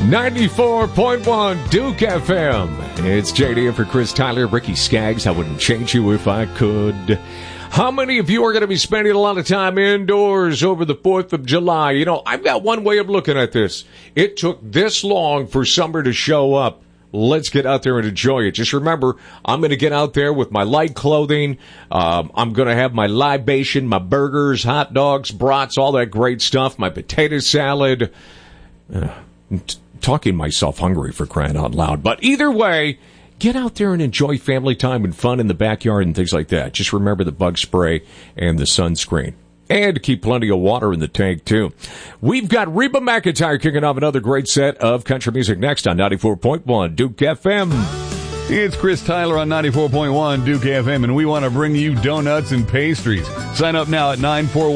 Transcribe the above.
94.1 Duke FM. It's JD in for Chris Tyler, Ricky Skaggs. I wouldn't change you if I could. How many of you are going to be spending a lot of time indoors over the 4th of July? You know, I've got one way of looking at this. It took this long for summer to show up. Let's get out there and enjoy it. Just remember, I'm going to get out there with my light clothing. I'm going to have my libation, my burgers, hot dogs, brats, all that great stuff, my potato salad. Talking myself hungry, for crying out loud. But either way, get out there and enjoy family time and fun in the backyard and things like that. Just remember the bug spray and the sunscreen. And keep plenty of water in the tank, too. We've got Reba McEntire kicking off another great set of country music next on 94.1 Duke FM. It's Chris Tyler on 94.1 Duke FM, and we want to bring you donuts and pastries. Sign up now at 941.